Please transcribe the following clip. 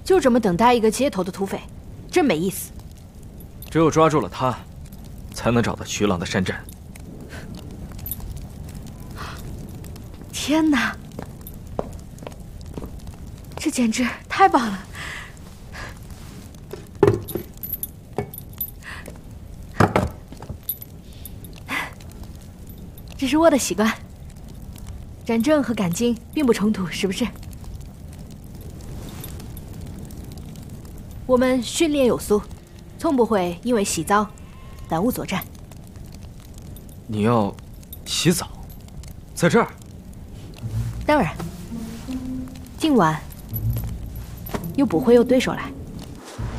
就这么等待一个街头的土匪，真没意思。 只有抓住了他，才能找到徐朗的山寨。 天哪，这简直太棒了！这是我的习惯。战争和赶经并不冲突，是不是？我们训练有素，从不会因为洗澡耽误作战。 你要洗澡，在这儿？ 当然，今晚又不会有对手来。